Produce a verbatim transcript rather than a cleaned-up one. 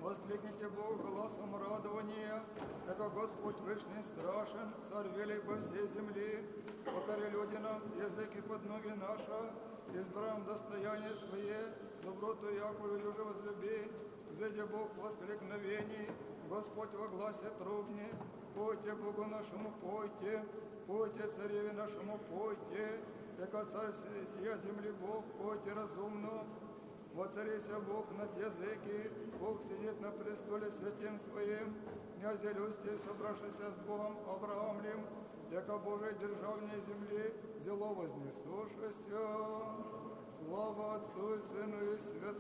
Воскликните Богу голосом радования, яко Господь вышний страшен, царь велик по всей земли. Покори люди нам языки под ноги наши, избраем достояние свое, доброту Яковлю уже возлюби. Взойди Бог воскликновений, Господь во гласе трубни. Пойте Богу нашему, пойте, пойте цареве нашему, пойте, яко царь сия земли Бог, пойте разумно. Воцарися Бог над языки, Бог сидит на престоле святим своим, князе Люстий, собравшийся с Богом Авраамлем, яко Божий державней земли, дело вознесушися. Слава Отцу и Сыну и Святому.